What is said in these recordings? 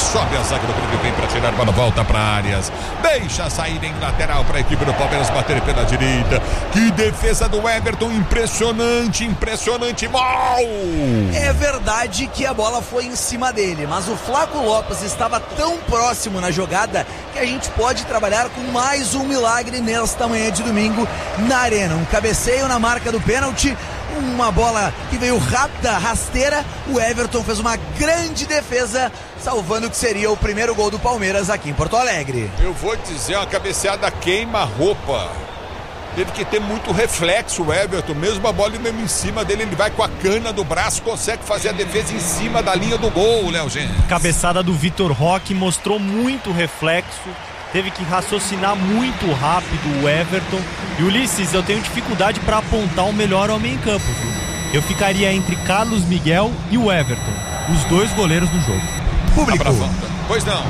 sobe a zaga do Grêmio, vem para tirar a bola, volta para Arias, deixa sair em lateral para a equipe do Palmeiras bater pela direita. Que defesa do Everton, impressionante, mal! É verdade que a bola foi em cima dele, mas o Flaco Lopes estava tão próximo na jogada que a gente pode trabalhar com mais um milagre nesta manhã de domingo na Arena. Um cabeceio na marca do pênalti, uma bola que veio rápida, rasteira. O Everton fez uma grande defesa, salvando o que seria o primeiro gol do Palmeiras aqui em Porto Alegre. Eu vou dizer, uma cabeceada queima-roupa. Teve que ter muito reflexo o Everton, mesmo a bola mesmo em cima dele, ele vai com a cana do braço, consegue fazer a defesa em cima da linha do gol, Léo Gente. Cabeçada do Vitor Roque mostrou muito reflexo, teve que raciocinar muito rápido o Everton. E Ulisses, eu tenho dificuldade para apontar o melhor homem em campo, viu? Eu ficaria entre Carlos Miguel e o Everton, os dois goleiros do jogo. Público. Pois não.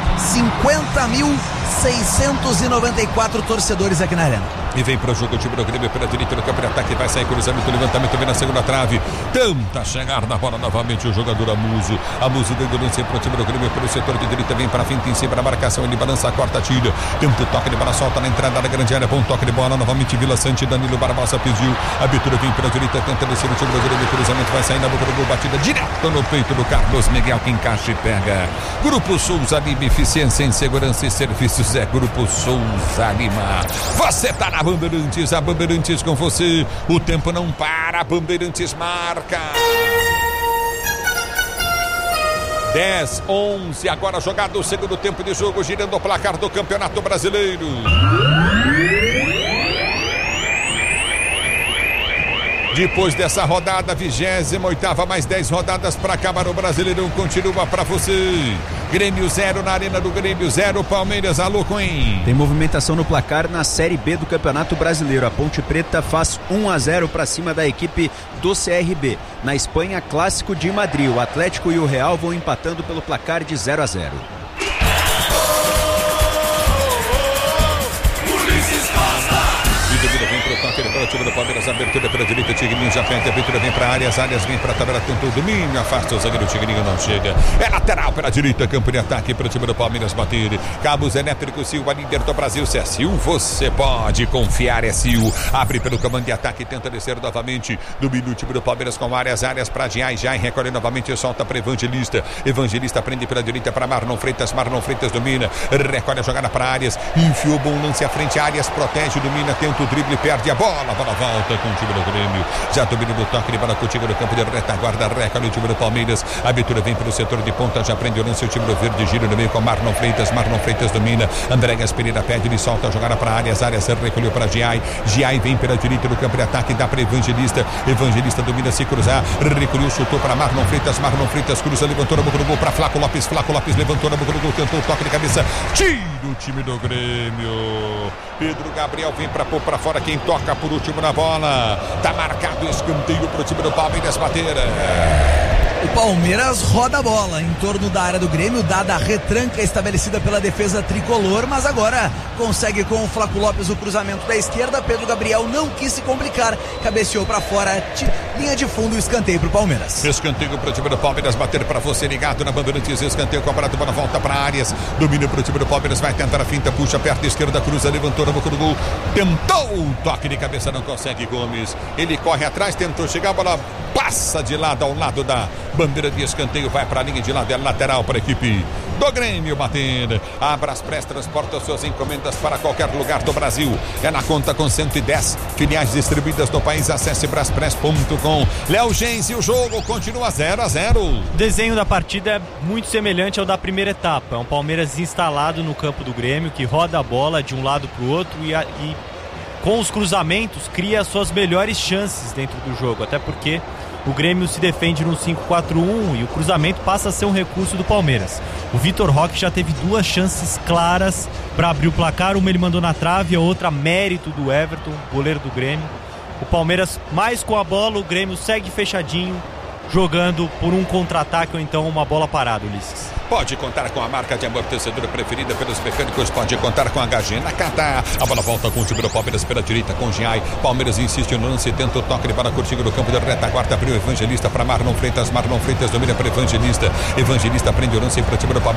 50.694 torcedores aqui na Arena. E vem para o jogo o time do Grêmio pela direita do campo de ataque, vai sair cruzamento, levantamento, vem na segunda trave, tenta chegar na bola novamente o jogador Amuso dando lance para o time do Grêmio pelo setor de direita, vem para frente em cima da marcação, ele balança a quarta tira, tenta o toque de bola, solta na entrada da grande área, bom toque de bola, novamente Vila Sante, Danilo Barbosa pediu, a abertura vem pela direita, tenta descer o time do Grêmio, cruzamento vai sair na boca do gol, batida direto no peito do Carlos Miguel, que encaixa e pega. Grupo Souza Lima, eficiência em segurança e serviços é Grupo Souza Lima. Você tá na Bandeirantes, a Bandeirantes com você, o tempo não para, a Bandeirantes marca. 10-11, agora jogado o segundo tempo de jogo, girando o placar do Campeonato Brasileiro. Depois dessa rodada, 28ª, mais 10 rodadas para acabar o Brasileirão, continua para você. Grêmio 0 na Arena do Grêmio 0, Palmeiras, alô Coen. Tem movimentação no placar na Série B do Campeonato Brasileiro. A Ponte Preta faz 1-0 para cima da equipe do CRB. Na Espanha, Clássico de Madrid. O Atlético e o Real vão empatando pelo placar de 0-0. Vem pro toque para o time do Palmeiras, abertura pela direita, Tigrinho já pede, a abertura vem para Arias vem para a tabela, tentou o domínio, afasta o zagueiro, Tigrinho não chega, é lateral pela direita, campo de ataque para o time do Palmeiras bater, Cabos Elétricos, Sil, a líder do Brasil, se é Sil, você pode confiar, é Sil, abre pelo comando de ataque, tenta descer novamente, domina o time do Palmeiras com Arias para Jai recolhe novamente, solta para Evangelista prende pela direita para Marlon Freitas domina, recolhe a jogada para Arias, enfiou bom lance à frente, Arias protege, domina, tenta o drible, perde a bola volta com o time do Grêmio, já domina do toque de bola contigo no campo de retaguarda, recolhe o time do Palmeiras, a abertura vem pelo setor de ponta, já prende o lance, o time do Verde gira no meio com Marlon Freitas domina, Andréas Pereira pede, ele solta a jogada para Arias recolheu para Giai vem pela direita do campo de ataque, dá para Evangelista domina, se cruzar, recolheu, chutou para Marlon Freitas cruza, levantou na boca do gol para Flaco Lopes levantou na boca do gol, tentou o toque de cabeça, tira o time do Grêmio, Pedro Gabriel vem para pôr para fora, quem toca por último na bola, tá marcado escanteio pro time do Palmeiras bater. O Palmeiras roda a bola em torno da área do Grêmio, dada a retranca estabelecida pela defesa tricolor, mas agora consegue com o Flaco Lopes o cruzamento da esquerda. Pedro Gabriel não quis se complicar, cabeceou para fora, linha de fundo, escanteio pro Palmeiras. Escanteio pro time do Palmeiras bater para você ligado na Bandeirantes, escanteio cobrado, bola volta para Arias, domina pro time do Palmeiras, vai tentar a finta, puxa perto esquerda, cruza, levantou na boca do gol, tentou o toque de cabeça, não consegue Gomes, ele corre atrás, tentou chegar, a bola passa de lado ao lado da bandeira de escanteio, vai para a linha de lado, é lateral para a equipe do Grêmio bater. A Braspress transporta suas encomendas para qualquer lugar do Brasil. É na conta com 110 filiais distribuídas no país. Acesse braspress.com. Léo Gens, e o jogo continua 0-0. O desenho da partida é muito semelhante ao da primeira etapa. É um Palmeiras instalado no campo do Grêmio, que roda a bola de um lado para o outro e com os cruzamentos cria as suas melhores chances dentro do jogo, até porque o Grêmio se defende no 5-4-1 e o cruzamento passa a ser um recurso do Palmeiras. O Vitor Roque já teve duas chances claras para abrir o placar, uma ele mandou na trave, a outra mérito do Everton, goleiro do Grêmio. O Palmeiras mais com a bola, o Grêmio segue fechadinho, jogando por um contra-ataque ou então uma bola parada, Ulisses. Pode contar com a marca de amortecedor preferida pelos mecânicos, pode contar com a HG Nakata. A bola volta com o time do Palmeiras pela direita com Giai. Palmeiras insiste no lance, tenta o toque de bola curtinho no campo da retaguarda, abriu Evangelista para Marlon Freitas domina para Evangelista prende o lance para o time do Palmeiras.